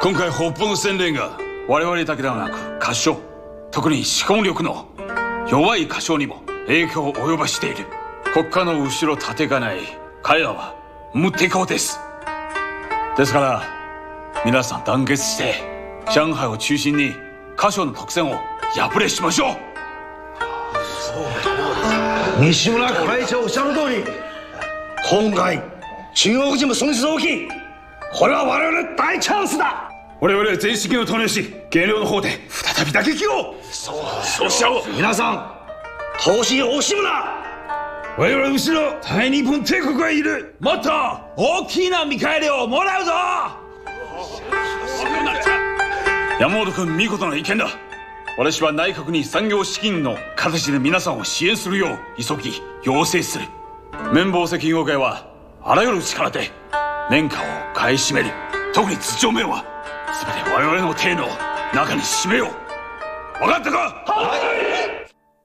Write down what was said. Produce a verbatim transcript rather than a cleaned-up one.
今回北方の洗練が我々だけではなく仮称、特に資本力の弱い仮称にも影響を及ぼしている。国家の後ろ盾がない彼らは無敵国です。ですから皆さん団結して上海を中心に仮称の特選を破れしましょう。 西村会長おっしゃる通り、今回中国人も損失大きい。これは我々の大チャンスだ。 我々は全資金を投入し、原料の方で再び打撃を。そうそうしちゃおう。 皆さん投資を惜しむな。 我々の後ろ大日本帝国がいる。もっと大きな見返りをもらうぞ。山本君、見事な意見だ。私は内閣に産業資金の形で皆さんを支援するよう急ぎ要請する。綿棒石業界はあらゆる力で年間を買い占める。特に土丁麺は全て我々の手の中に占めよう。分かったか。はい。